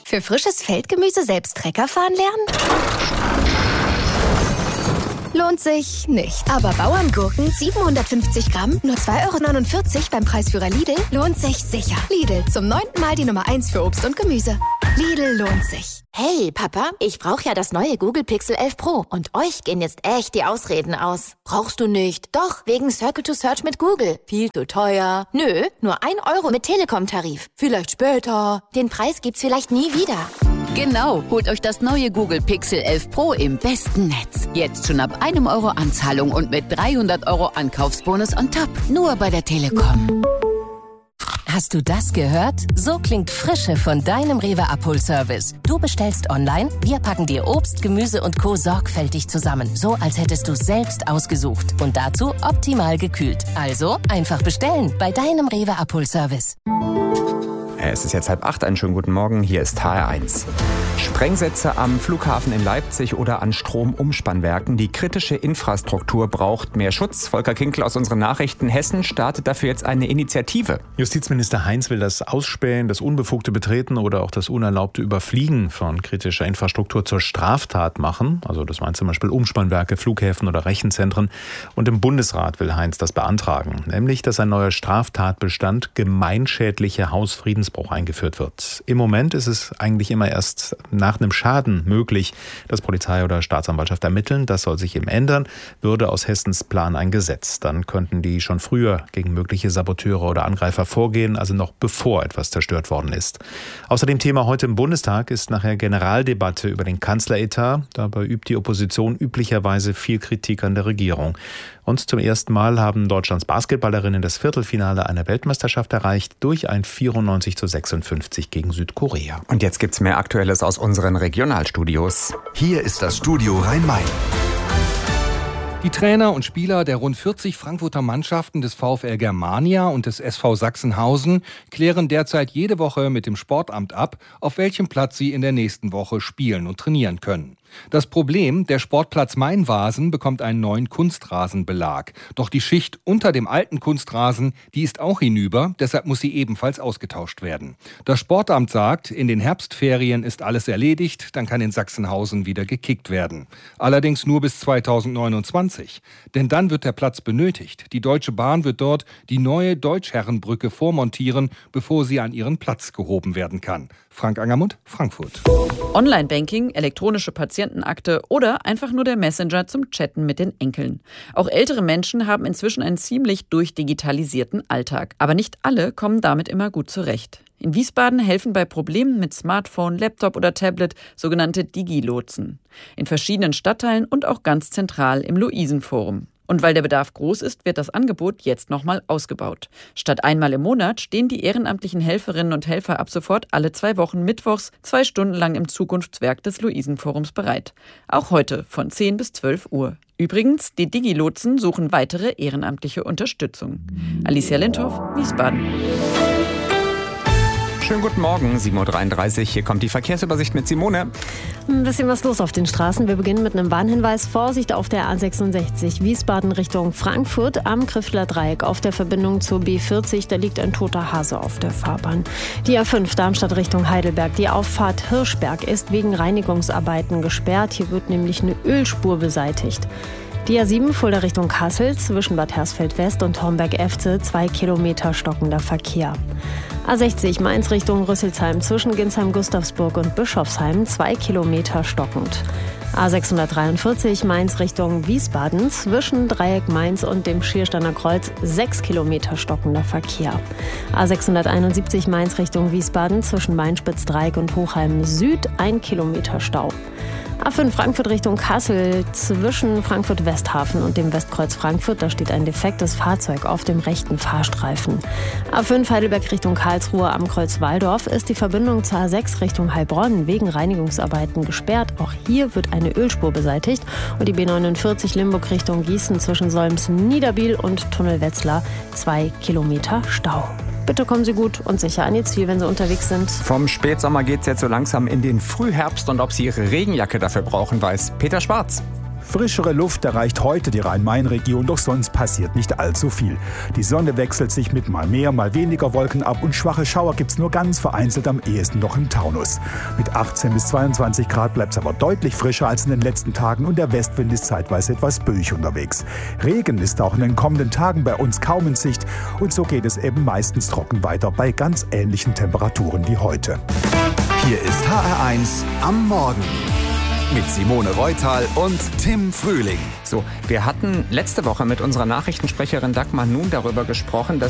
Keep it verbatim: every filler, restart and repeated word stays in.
Für frisches Feldgemüse selbst Trecker fahren lernen? Lohnt sich nicht. Aber Bauerngurken siebenhundertfünfzig Gramm, nur zwei Euro neunundvierzig beim Preisführer Lidl, lohnt sich sicher. Lidl, zum neunten Mal die Nummer eins für Obst und Gemüse. Lidl lohnt sich. Hey, Papa, ich brauche ja das neue Google Pixel elf Pro. Und euch gehen jetzt echt die Ausreden aus. Brauchst du nicht? Doch, wegen Circle to Search mit Google. Viel zu teuer. Nö, nur ein Euro mit Telekom-Tarif. Vielleicht später. Den Preis gibt's vielleicht nie wieder. Genau, holt euch das neue Google Pixel elf Pro im besten Netz. Jetzt schon ab einem Euro Anzahlung und mit dreihundert Euro Ankaufsbonus on top. Nur bei der Telekom. Hast du das gehört? So klingt Frische von deinem Rewe Abholservice. Du bestellst online, wir packen dir Obst, Gemüse und Co. sorgfältig zusammen. So, als hättest du selbst ausgesucht. Und dazu optimal gekühlt. Also einfach bestellen bei deinem Rewe Abholservice. Es ist jetzt halb acht, einen schönen guten Morgen, hier ist H R eins. Sprengsätze am Flughafen in Leipzig oder an Stromumspannwerken. Die kritische Infrastruktur braucht mehr Schutz. Volker Kinkel aus unseren Nachrichten. Hessen startet dafür jetzt eine Initiative. Justizminister Heinz will das Ausspähen, das unbefugte Betreten oder auch das unerlaubte Überfliegen von kritischer Infrastruktur zur Straftat machen. Also das meint zum Beispiel Umspannwerke, Flughäfen oder Rechenzentren. Und im Bundesrat will Heinz das beantragen. Nämlich, dass ein neuer Straftatbestand gemeinschädlicher Hausfriedensbruch eingeführt wird. Im Moment ist es eigentlich immer erst nach einem Schaden möglich, dass Polizei oder Staatsanwaltschaft ermitteln. Das soll sich eben ändern. Würde aus Hessens Plan ein Gesetz. Dann könnten die schon früher gegen mögliche Saboteure oder Angreifer vorgehen, also noch bevor etwas zerstört worden ist. Außerdem Thema heute im Bundestag ist nachher Generaldebatte über den Kanzleretat. Dabei übt die Opposition üblicherweise viel Kritik an der Regierung. Und zum ersten Mal haben Deutschlands Basketballerinnen das Viertelfinale einer Weltmeisterschaft erreicht durch ein vierundneunzig zu sechsundfünfzig gegen Südkorea. Und jetzt gibt's mehr Aktuelles aus unseren Regionalstudios. Hier ist das Studio Rhein-Main. Die Trainer und Spieler der rund vierzig Frankfurter Mannschaften des VfL Germania und des S V Sachsenhausen klären derzeit jede Woche mit dem Sportamt ab, auf welchem Platz sie in der nächsten Woche spielen und trainieren können. Das Problem, der Sportplatz Mainvasen bekommt einen neuen Kunstrasenbelag. Doch die Schicht unter dem alten Kunstrasen, die ist auch hinüber, deshalb muss sie ebenfalls ausgetauscht werden. Das Sportamt sagt, in den Herbstferien ist alles erledigt, dann kann in Sachsenhausen wieder gekickt werden. Allerdings nur bis zweitausendneunundzwanzig. Denn dann wird der Platz benötigt. Die Deutsche Bahn wird dort die neue Deutschherrenbrücke vormontieren, bevor sie an ihren Platz gehoben werden kann. Frank Angermund, Frankfurt. Online-Banking, elektronische Patientenakte oder einfach nur der Messenger zum Chatten mit den Enkeln. Auch ältere Menschen haben inzwischen einen ziemlich durchdigitalisierten Alltag. Aber nicht alle kommen damit immer gut zurecht. In Wiesbaden helfen bei Problemen mit Smartphone, Laptop oder Tablet sogenannte Digi-Lotsen. In verschiedenen Stadtteilen und auch ganz zentral im Luisenforum. Und weil der Bedarf groß ist, wird das Angebot jetzt nochmal ausgebaut. Statt einmal im Monat stehen die ehrenamtlichen Helferinnen und Helfer ab sofort alle zwei Wochen mittwochs zwei Stunden lang im Zukunftswerk des Luisenforums bereit. Auch heute von zehn bis zwölf Uhr. Übrigens, die Digi-Lotsen suchen weitere ehrenamtliche Unterstützung. Alicia Lindhoff, Wiesbaden. Schönen guten Morgen, sieben Uhr dreiunddreißig. Hier kommt die Verkehrsübersicht mit Simone. Ein bisschen was los auf den Straßen. Wir beginnen mit einem Warnhinweis. Vorsicht auf der A sechsundsechzig Wiesbaden Richtung Frankfurt am Kriffler Dreieck. Auf der Verbindung zur B vierzig, da liegt ein toter Hase auf der Fahrbahn. Die A fünf Darmstadt Richtung Heidelberg. Die Auffahrt Hirschberg ist wegen Reinigungsarbeiten gesperrt. Hier wird nämlich eine Ölspur beseitigt. Die A sieben Fulda Richtung Kassel zwischen Bad Hersfeld West und Homberg-Efze, zwei Kilometer stockender Verkehr. A sechzig Mainz Richtung Rüsselsheim zwischen Ginsheim-Gustavsburg und Bischofsheim, zwei Kilometer stockend. A sechshundertdreiundvierzig Mainz Richtung Wiesbaden zwischen Dreieck Mainz und dem Schiersteiner Kreuz, sechs Kilometer stockender Verkehr. A sechshunderteinundsiebzig Mainz Richtung Wiesbaden zwischen Mainspitz-Dreieck und Hochheim Süd, ein Kilometer Stau. A fünf Frankfurt Richtung Kassel zwischen Frankfurt-Westhafen und dem Westkreuz Frankfurt. Da steht ein defektes Fahrzeug auf dem rechten Fahrstreifen. A fünf Heidelberg Richtung Karlsruhe am Kreuz Walldorf ist die Verbindung zur A sechs Richtung Heilbronn wegen Reinigungsarbeiten gesperrt. Auch hier wird eine Ölspur beseitigt. Und die B neunundvierzig Limburg Richtung Gießen zwischen Solms-Niederbiel und Tunnel Wetzlar, zwei Kilometer Stau. Bitte kommen Sie gut und sicher an Ihr Ziel, wenn Sie unterwegs sind. Vom Spätsommer geht es jetzt so langsam in den Frühherbst und ob Sie Ihre Regenjacke dafür brauchen, weiß Peter Schwarz. Frischere Luft erreicht heute die Rhein-Main-Region, doch sonst passiert nicht allzu viel. Die Sonne wechselt sich mit mal mehr, mal weniger Wolken ab und schwache Schauer gibt es nur ganz vereinzelt, am ehesten noch im Taunus. Mit achtzehn bis zweiundzwanzig Grad bleibt es aber deutlich frischer als in den letzten Tagen und der Westwind ist zeitweise etwas böig unterwegs. Regen ist auch in den kommenden Tagen bei uns kaum in Sicht und so geht es eben meistens trocken weiter bei ganz ähnlichen Temperaturen wie heute. Hier ist H R eins am Morgen mit Simone Reutal und Tim Frühling. So, wir hatten letzte Woche mit unserer Nachrichtensprecherin Dagmar Nun darüber gesprochen, dass